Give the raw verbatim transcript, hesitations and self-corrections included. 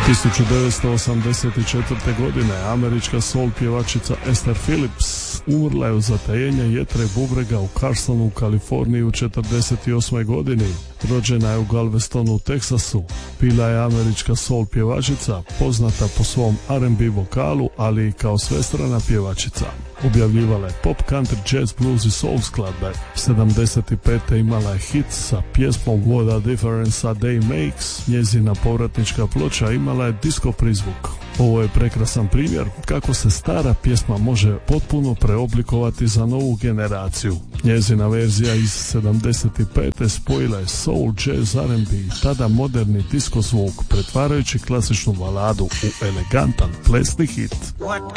tisuću devetsto osamdeset četvrte. godine američka soul pjevačica Esther Phillips umrla je u zatajenje jetre bubrega u Carsonu u Kaliforniji u četrdeset osmoj. godini. Rođena je u Galvestonu u Teksasu. Bila je američka soul pjevačica, poznata po svom R and B vokalu, ali i kao svestrana pjevačica. Objavljivala je pop, country, jazz, blues i soul skladbe. sedamdeset pete. imala je hit sa pjesmom What a Difference a Day Makes. Njezina povratnička ploča imala je disco prizvuk. Ovo je prekrasan primjer kako se stara pjesma može potpuno preoblikovati za novu generaciju. Njezina verzija iz sedamdeset pete. spojila je soul, jazz, R and B i tada moderni disco zvuk, pretvarajući klasičnu baladu u elegantan plesni hit. What